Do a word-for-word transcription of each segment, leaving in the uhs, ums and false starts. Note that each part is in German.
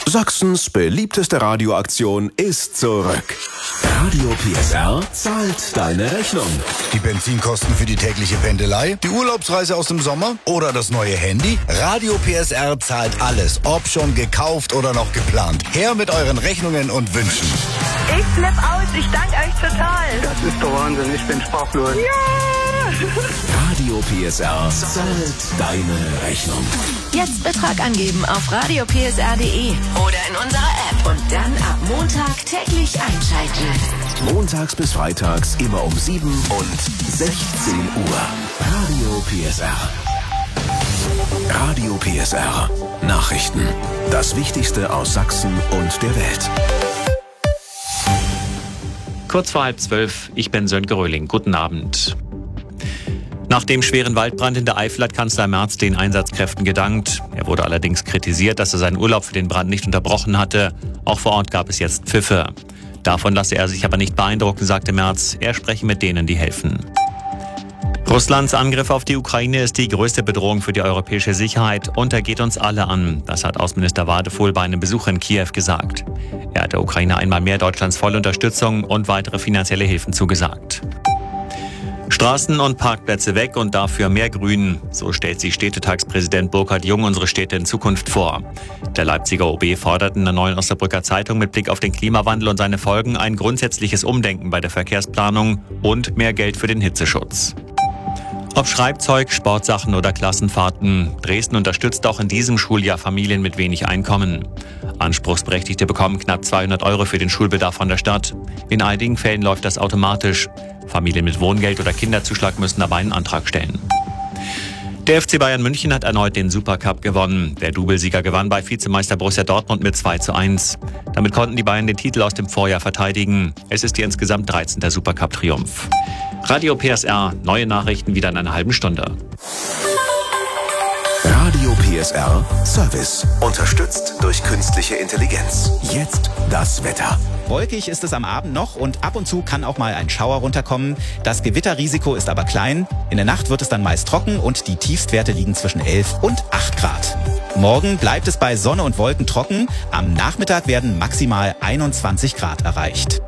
Sachsens beliebteste Radioaktion ist zurück. Radio P S R zahlt deine Rechnung. Die Benzinkosten für die tägliche Pendelei, die Urlaubsreise aus dem Sommer oder das neue Handy? Radio P S R zahlt alles, ob schon gekauft oder noch geplant. Her mit euren Rechnungen und Wünschen. Ich flipp aus, ich danke euch total. Das ist der Wahnsinn, ich bin sprachlos. Ja! Radio P S R zahlt deine Rechnung. Jetzt Betrag angeben auf radio p s r punkt d e oder in unserer App und dann ab Montag täglich einschalten. Montags bis freitags immer um sieben und sechzehn Uhr. Radio P S R. Radio P S R. Nachrichten. Das Wichtigste aus Sachsen und der Welt. Kurz vor halb zwölf, ich bin Sönke Röhling. Guten Abend. Nach dem schweren Waldbrand in der Eifel hat Kanzler Merz den Einsatzkräften gedankt. Er wurde allerdings kritisiert, dass er seinen Urlaub für den Brand nicht unterbrochen hatte. Auch vor Ort gab es jetzt Pfiffe. Davon lasse er sich aber nicht beeindrucken, sagte Merz. Er spreche mit denen, die helfen. Russlands Angriff auf die Ukraine ist die größte Bedrohung für die europäische Sicherheit und er geht uns alle an. Das hat Außenminister Wadefuhl bei einem Besuch in Kiew gesagt. Er hat der Ukraine einmal mehr Deutschlands volle Unterstützung und weitere finanzielle Hilfen zugesagt. Straßen und Parkplätze weg und dafür mehr Grün. So stellt sich Städtetagspräsident Burkhard Jung unsere Städte in Zukunft vor. Der Leipziger O B fordert in der Neuen Osnabrücker Zeitung mit Blick auf den Klimawandel und seine Folgen ein grundsätzliches Umdenken bei der Verkehrsplanung und mehr Geld für den Hitzeschutz. Ob Schreibzeug, Sportsachen oder Klassenfahrten, Dresden unterstützt auch in diesem Schuljahr Familien mit wenig Einkommen. Anspruchsberechtigte bekommen knapp zweihundert Euro für den Schulbedarf von der Stadt. In einigen Fällen läuft das automatisch. Familien mit Wohngeld oder Kinderzuschlag müssen dabei einen Antrag stellen. Der F C Bayern München hat erneut den Supercup gewonnen. Der Doublesieger gewann bei Vizemeister Borussia Dortmund mit zwei zu eins. Damit konnten die Bayern den Titel aus dem Vorjahr verteidigen. Es ist ihr insgesamt dreizehnter Supercup-Triumph. Radio P S R, neue Nachrichten wieder in einer halben Stunde. Radio P S R Service. Unterstützt durch künstliche Intelligenz. Jetzt das Wetter. Wolkig ist es am Abend noch und ab und zu kann auch mal ein Schauer runterkommen. Das Gewitterrisiko ist aber klein. In der Nacht wird es dann meist trocken und die Tiefstwerte liegen zwischen elf und acht Grad. Morgen bleibt es bei Sonne und Wolken trocken. Am Nachmittag werden maximal einundzwanzig Grad erreicht.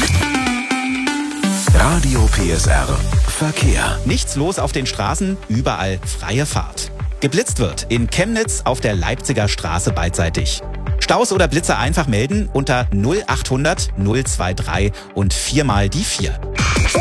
Radio P S R Verkehr. Nichts los auf den Straßen, überall freie Fahrt. Geblitzt wird in Chemnitz auf der Leipziger Straße beidseitig. Staus oder Blitze einfach melden unter null achthundert null drei drei und viermal die vier.